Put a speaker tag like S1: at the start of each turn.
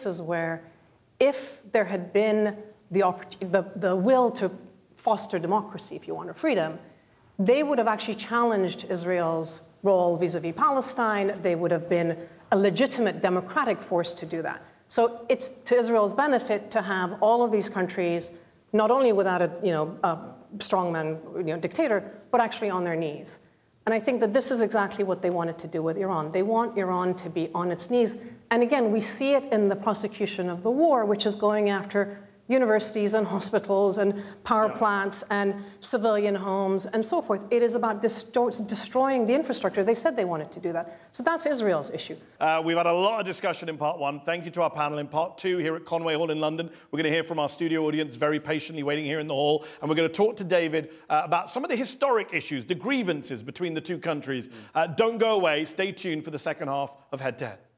S1: cases where if there had been the will to foster democracy, if you want, or freedom, they would have actually challenged Israel's role vis-a-vis Palestine. They would have been a legitimate democratic force to do that. So it's to Israel's benefit to have all of these countries, not only without a strongman dictator, but actually on their knees. And I think that this is exactly what they wanted to do with Iran. They want Iran to be on its knees. And again, we see it in the prosecution of the war, which is going after universities and hospitals and power plants and civilian homes and so forth. It is about destroying the infrastructure. They said they wanted to do that. So that's Israel's issue.
S2: We've had a lot of discussion in part one. Thank you to our panel. In part two, here at Conway Hall in London, we're going to hear from our studio audience very patiently waiting here in the hall. And we're going to talk to David about some of the historic issues, the grievances between the two countries. Don't go away. Stay tuned for the second half of Head to Head.